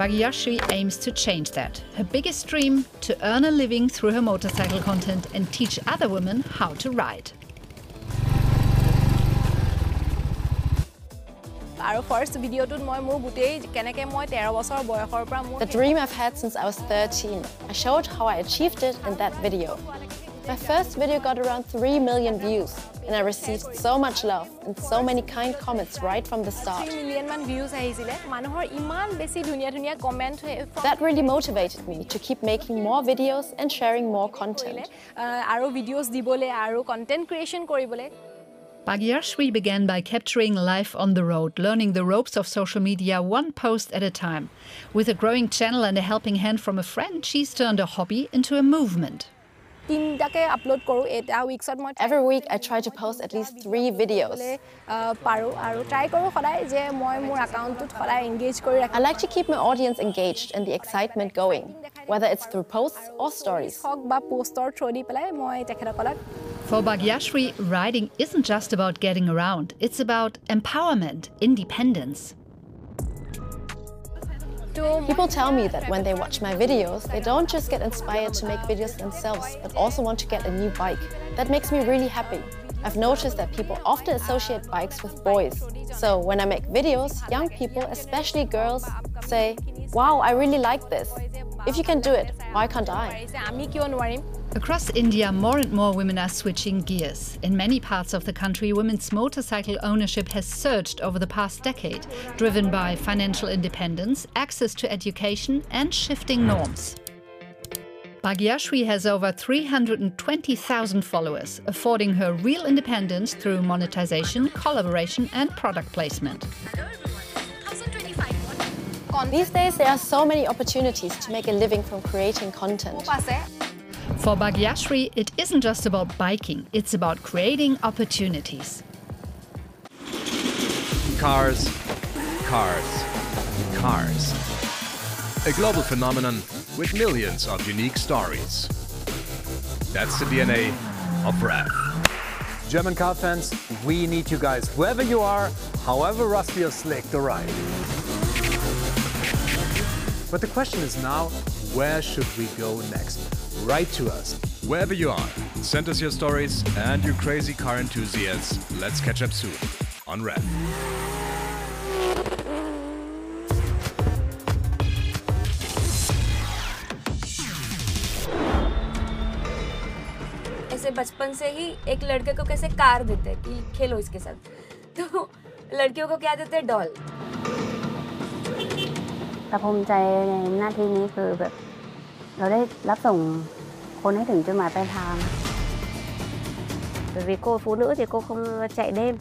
Bhagyashree aims to change that. Her biggest dream, to earn a living through her motorcycle content and teach other women how to ride. The dream I've had since I was 13. I showed how I achieved it in that video. My first video got around 3 million views, and I received so much love and so many kind comments right from the start. 3 million views That really motivated me to keep making more videos and sharing more content. Bhagyashree began by capturing life on the road, learning the ropes of social media one post at a time. With a growing channel and a helping hand from a friend, she's turned a hobby into a movement. Every week I try to post at least 3 videos. I like to keep my audience engaged and the excitement going, whether it's through posts or stories. For Bhagyashree, riding isn't just about getting around, it's about empowerment, independence. People tell me that when they watch my videos, they don't just get inspired to make videos themselves, but also want to get a new bike. That makes me really happy. I've noticed that people often associate bikes with boys. So when I make videos, young people, especially girls, say, "Wow, I really like this. If you can do it, why can't I?" Across India, more and more women are switching gears. In many parts of the country, women's motorcycle ownership has surged over the past decade, driven by financial independence, access to education, and shifting norms. Bhagyashree has over 320,000 followers, affording her real independence through monetization, collaboration, and product placement. These days, there are so many opportunities to make a living from creating content. For Bhagyashree, it isn't just about biking, it's about creating opportunities. Cars, cars, cars. A global phenomenon with millions of unique stories. That's the DNA of REV. German car fans, we need you guys, wherever you are, however rusty or slick the ride. But the question is now, where should we go next? Write to us. Wherever you are, send us your stories and your crazy car enthusiasts. Let's catch up soon on REV. ऐसे बचपन से ही एक लड़के को कैसे car देते हैं कि खेलो इसके साथ, तो लड़कियों को क्या देते हैं? Doll. แต่ภูมิใจในหน้าที่นี้คือแบบเราได้รับส่งคนให้ถึงจุดหมายปลายทาง Bởi vì cô phụ nữ thì cô không chạy đêm.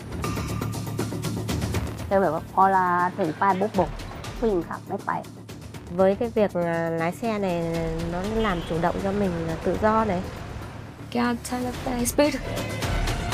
คือแบบว่าพอเราถึงป้ายปุ๊บผู้หญิงขับไม่ไป Với cái việc lái xe này nó làm chủ động cho mình là tự do này. क्या अच्छा लगता है speed.